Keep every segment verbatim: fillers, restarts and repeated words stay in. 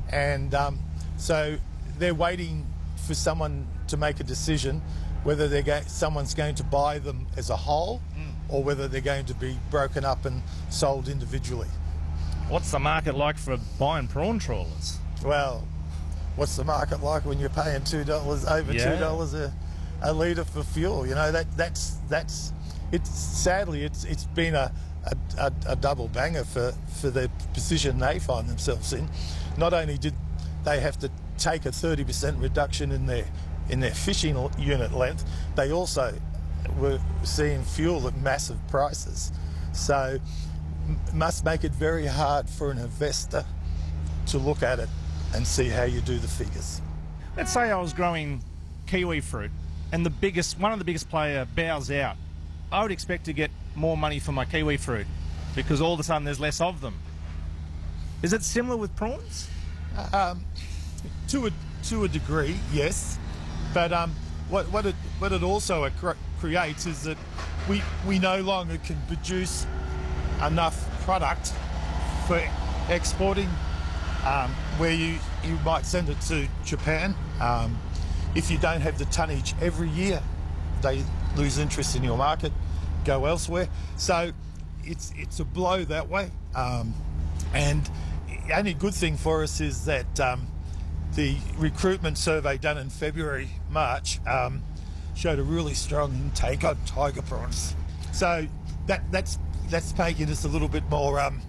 and um, so they're waiting for someone to make a decision whether they're go- someone's going to buy them as a whole mm. or whether they're going to be broken up and sold individually. What's the market like for buying prawn trawlers? Well, what's the market like when you're paying two dollars over yeah. two dollars a, a litre for fuel? You know, that that's that's it's sadly it's it's been a a, a double banger for, for the position they find themselves in. Not only did they have to take a thirty percent reduction in their in their fishing unit length, they also were seeing fuel at massive prices. So must make it very hard for an investor to look at it and see how you do the figures. Let's say I was growing kiwi fruit and the biggest, one of the biggest player bows out. I would expect to get more money for my kiwi fruit because all of a sudden there's less of them. Is it similar with prawns? Um, to a to a degree, yes. But um, what what it what it also creates is that we we no longer can produce enough product for exporting, um, where you, you might send it to Japan. Um, if you don't have the tonnage every year, they lose interest in your market, go elsewhere. So it's it's a blow that way. Um, and the only good thing for us is that um, the recruitment survey done in February, March, um, showed a really strong intake on tiger prawns. So that that's that's making us a little bit more um,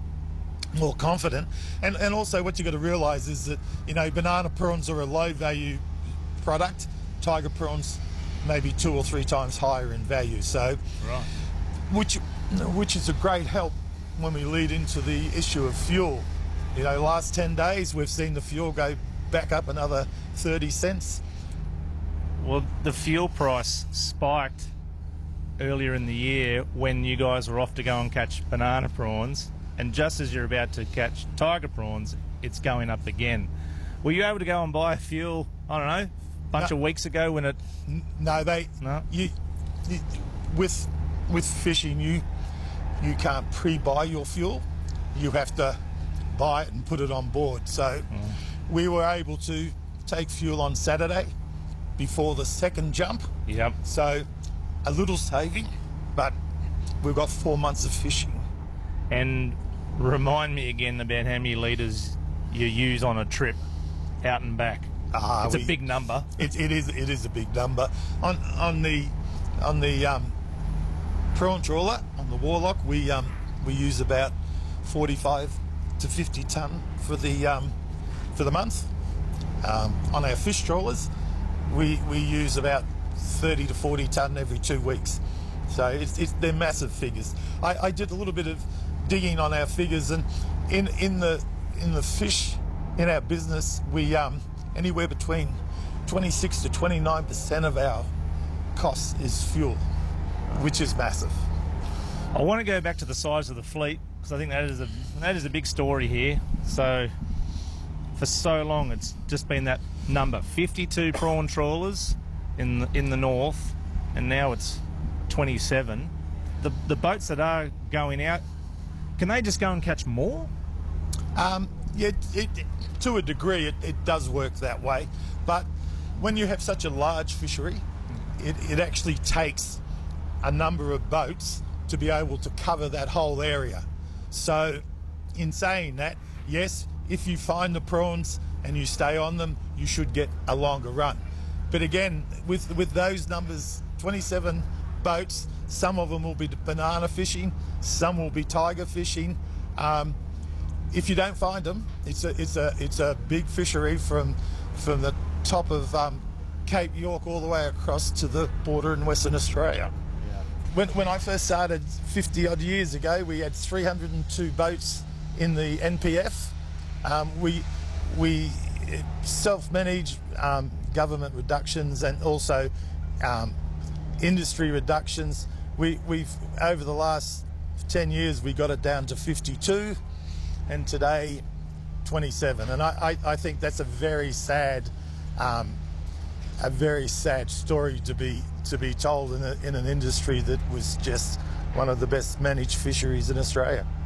more confident. And and also what you've got to realise is that, you know, banana prawns are a low value product. Tiger prawns maybe two or three times higher in value. So, right. which which is a great help when we lead into the issue of fuel. You know, last ten days we've seen the fuel go back up another thirty cents. Well, the fuel price spiked earlier in the year when you guys were off to go and catch banana prawns, and just as you're about to catch tiger prawns, it's going up again. Were you able to go and buy fuel, I don't know, a bunch no, of weeks ago when it... No, they... No? You, you, with, with fishing, you, you can't pre-buy your fuel. You have to buy it and put it on board. So mm. we were able to take fuel on Saturday before the second jump. Yep. So a little saving, but we've got four months of fishing. And remind me again about how many litres you use on a trip out and back. Uh, it's we, a big number. It, it is. It is a big number. On on the on the um, prawn trawler on the Warlock, we um, we use about forty-five to fifty tonne for the um, for the month. Um, on our fish trawlers, we we use about thirty to forty tonne every two weeks. So it's, it's they're massive figures. I, I did a little bit of digging on our figures, and in in the in the fish in our business, we um, anywhere between twenty-six to twenty-nine percent of our costs is fuel, which is massive. I want to go back to the size of the fleet because I think that is a that is a big story here. So for so long, it's just been that number: fifty-two prawn trawlers in the, in the north, and now it's twenty-seven. The the boats that are going out, can they just go and catch more? Um, yeah, it, it, to a degree, it, it does work that way. But when you have such a large fishery, it, it actually takes a number of boats to be able to cover that whole area. So in saying that, yes, if you find the prawns and you stay on them, you should get a longer run. But again, with with those numbers, twenty-seven boats, some of them will be banana fishing, some will be tiger fishing. Um, if you don't find them, it's a it's a it's a big fishery from from the top of um, Cape York all the way across to the border in Western Australia. Yeah. When when I first started fifty odd years ago, we had three hundred and two boats in the N P F. Um, we we self-manage um, government reductions and also um, industry reductions. We, we've over the last ten years we got it down to fifty-two, and today twenty-seven. And I, I, I think that's a very sad, um, a very sad story to be to be told in, a, in an industry that was just one of the best managed fisheries in Australia.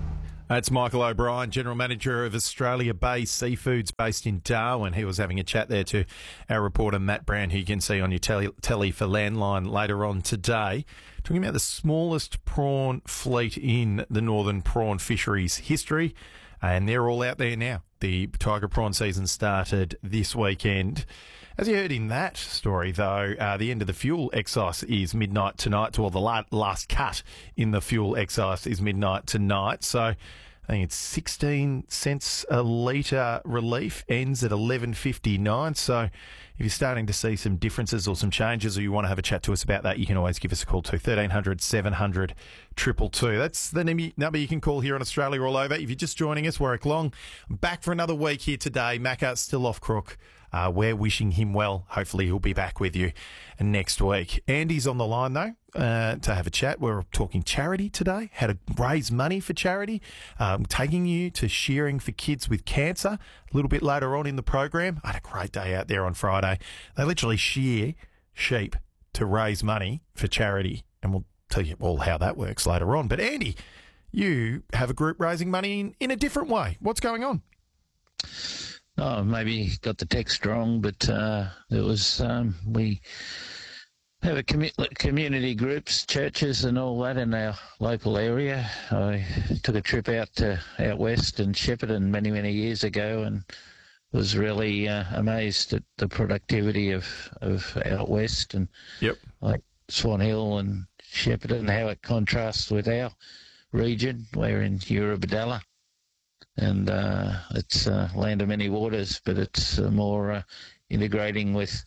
That's Michael O'Brien, General Manager of Australia Bay Seafoods based in Darwin. He was having a chat there to our reporter Matt Brown, who you can see on your telly, telly for Landline later on today, talking about the smallest prawn fleet in the northern prawn fisheries history. And they're all out there now. The tiger prawn season started this weekend. As you heard in that story, though, uh, the end of the fuel excise is midnight tonight, or the la- last cut in the fuel excise is midnight tonight. So I think it's sixteen cents a litre relief, ends at eleven fifty-nine. So if you're starting to see some differences or some changes, or you want to have a chat to us about that, you can always give us a call to thirteen hundred, seven hundred, two two two. That's the number you can call here in Australia all over. If you're just joining us, Warwick Long, back for another week here today. Macca's still off crook. Uh, we're wishing him well. Hopefully he'll be back with you next week. Andy's on the line, though, uh, to have a chat. We're talking charity today, how to raise money for charity, um, taking you to Shearing for Kids with Cancer a little bit later on in the program. I had a great day out there on Friday. They literally shear sheep to raise money for charity, and we'll tell you all how that works later on. But, Andy, you have a group raising money in, in a different way. What's going on? Oh, maybe got the text wrong, but uh, it was um, we have a commu- community groups, churches, and all that in our local area. I took a trip out to out west in Shepparton many many years ago, and was really uh, amazed at the productivity of of out west and yep. like Swan Hill and Shepparton, how it contrasts with our region. We're in Eurobodalla. And uh, it's uh, land of many waters, but it's uh, more uh, integrating with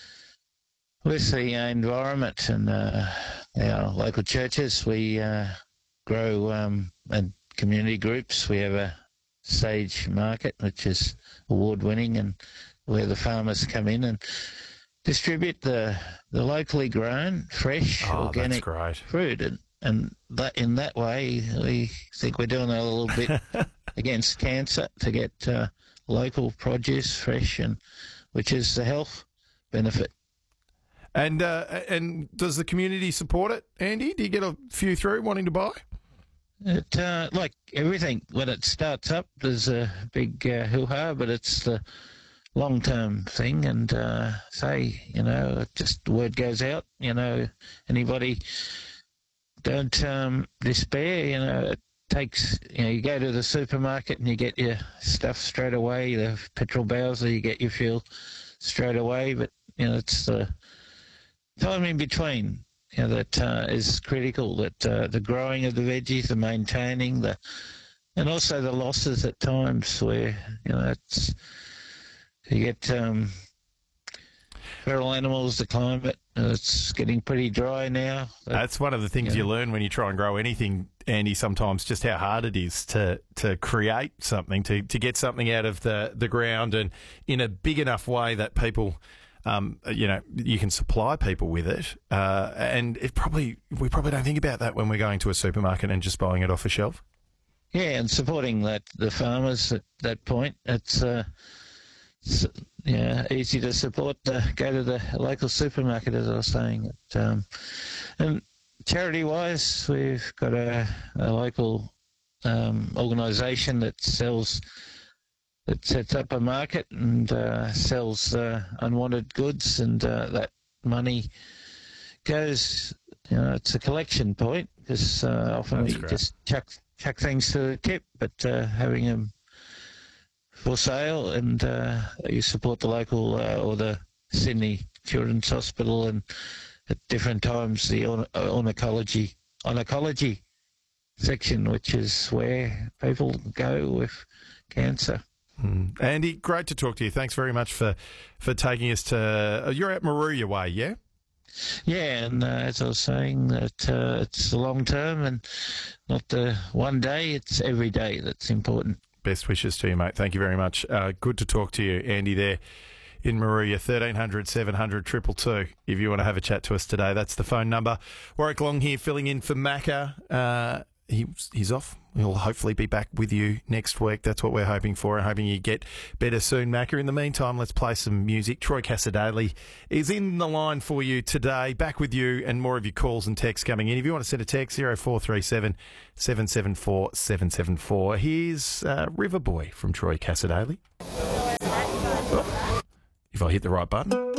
with the uh, environment and uh, our local churches. We uh, grow um, and community groups. We have a Sage Market, which is award-winning, and where the farmers come in and distribute the the locally grown, fresh, oh, organic fruit. And, and that, in that way, we think we're doing a little bit against cancer to get uh, local produce, fresh, and which is the health benefit. And uh, and does the community support it, Andy? Do you get a few through wanting to buy? It uh, like everything, when it starts up, there's a big uh, hoo-ha, but it's the long-term thing. And uh, say, you know, just the word goes out. You know, anybody don't um, despair. You know, it takes, you know, you go to the supermarket and you get your stuff straight away. The petrol Bowser, you get your fuel straight away. But, you know, it's the time in between, you know, that uh, is critical, that uh, the growing of the veggies, the maintaining, the and also the losses at times where, you know, it's, you get um, feral animals, the climate, uh, it's getting pretty dry now. That's one of the things yeah. you learn when you try and grow anything, Andy, sometimes just how hard it is to, to create something, to, to get something out of the, the ground and in a big enough way that people, um, you know, you can supply people with it. Uh, and it probably we probably don't think about that when we're going to a supermarket and just buying it off a shelf. Yeah, and supporting that the farmers at that point. It's uh, it's, yeah, easy to support. Uh, go to the local supermarket, as I was saying. But, um, and charity-wise, we've got a, a local um, organisation that sells, that sets up a market and uh, sells uh, unwanted goods, and uh, that money goes. You know, it's a collection point because uh, often That's we great. just chuck chuck things to the tip, but uh, having them for sale, and uh, you support the local uh, or the Sydney Children's Hospital, and at different times the on- oncology oncology section, which is where people go with cancer. Mm. Andy, great to talk to you. Thanks very much for, for taking us to... Uh, you're at Moruya Way, yeah? Yeah, and uh, as I was saying, that uh, it's the long term and not the one day, it's every day that's important. Best wishes to you, mate. Thank you very much. Uh, good to talk to you, Andy, there in Moruya. thirteen hundred, seven hundred, two two two if you want to have a chat to us today. That's the phone number. Warwick Long here, filling in for Macca. Uh, he he's off. He'll hopefully be back with you next week. That's what we're hoping for, and hoping you get better soon, Macca. In the meantime, let's play some music. Troy Cassar-Daley is in the line for you today. Back with you and more of your calls and texts coming in. If you want to send a text, zero four three seven, seven seven four, seven seven four. Here's uh, River Boy from Troy Cassar-Daley. If I hit the right button.